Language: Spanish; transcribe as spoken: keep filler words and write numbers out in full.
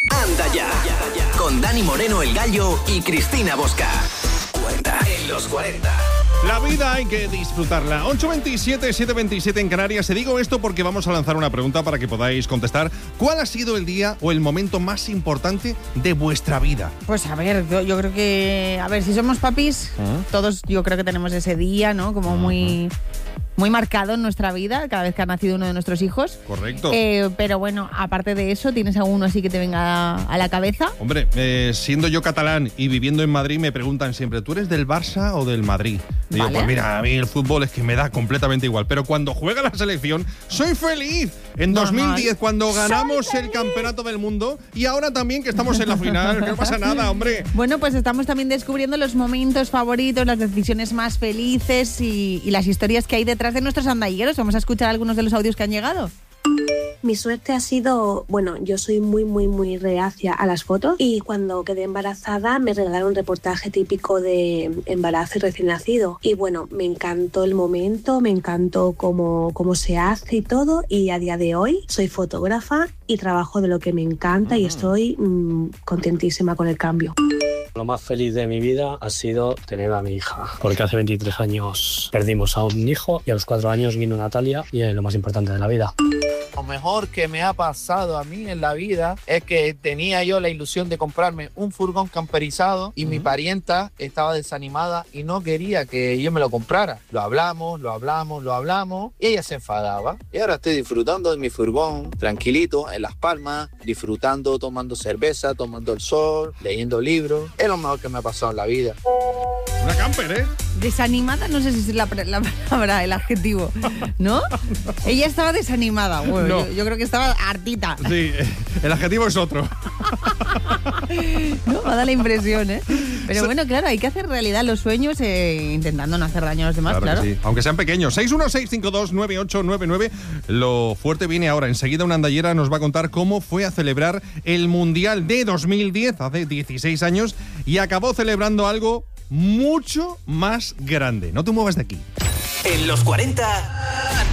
Anda ya, con Dani Moreno el Gallo y Cristina Bosca. Cuenta en los cuarenta. La vida hay que disfrutarla. ocho veintisiete, siete veintisiete en Canarias. Te digo esto porque vamos a lanzar una pregunta para que podáis contestar. ¿Cuál ha sido el día o el momento más importante de vuestra vida? Pues a ver, yo, yo creo que... A ver, si somos papis, ¿Ah? todos yo creo que tenemos ese día, ¿no? Como muy... muy marcado en nuestra vida, cada vez que ha nacido uno de nuestros hijos. Correcto. Eh, pero bueno, aparte de eso, ¿tienes alguno así que te venga a la cabeza? Hombre, eh, siendo yo catalán y viviendo en Madrid, me preguntan siempre, ¿tú eres del Barça o del Madrid? Y vale. Digo, pues mira, a mí el fútbol es que me da completamente igual. Pero cuando juega la selección, soy feliz. En dos mil diez, cuando ganamos el campeonato del mundo, y ahora también que estamos en la final, no pasa nada, hombre. Bueno, pues estamos también descubriendo los momentos favoritos, las decisiones más felices y, y las historias que hay detrás de nuestros andalleros. Vamos a escuchar algunos de los audios que han llegado. Mi suerte ha sido, bueno, yo soy muy, muy, muy reacia a las fotos y cuando quedé embarazada me regalaron un reportaje típico de embarazo y recién nacido. Y bueno, me encantó el momento, me encantó cómo, cómo se hace y todo, y a día de hoy soy fotógrafa y trabajo de lo que me encanta y estoy mmm, contentísima con el cambio. Lo más feliz de mi vida ha sido tener a mi hija, porque hace veintitrés años perdimos a un hijo y a los cuatro años vino Natalia y es lo más importante de la vida. Lo mejor que me ha pasado a mí en la vida es que tenía yo la ilusión de comprarme un furgón camperizado y uh-huh. mi parienta estaba desanimada y no quería que yo me lo comprara. Lo hablamos, lo hablamos, lo hablamos y ella se enfadaba. Y ahora estoy disfrutando de mi furgón, tranquilito, en Las Palmas, disfrutando, tomando cerveza, tomando el sol, leyendo libros. Es lo mejor que me ha pasado en la vida. Una camper, ¿eh? Desanimada, no sé si es la, la palabra, el adjetivo, ¿no? Ella estaba desanimada, bueno, no. yo, yo creo que estaba hartita. Sí, el adjetivo es otro. No, me da la impresión, ¿eh? Pero so, bueno, claro, hay que hacer realidad los sueños eh, intentando no hacer daño a los demás, claro. claro. Sí. Aunque sean pequeños. seis uno seis cinco dos nueve ocho nueve nueve. Lo fuerte viene ahora. Enseguida una andallera nos va a contar cómo fue a celebrar el Mundial de dos mil diez, hace dieciséis años, y acabó celebrando algo mucho más grande. No te muevas de aquí. En los cuarenta,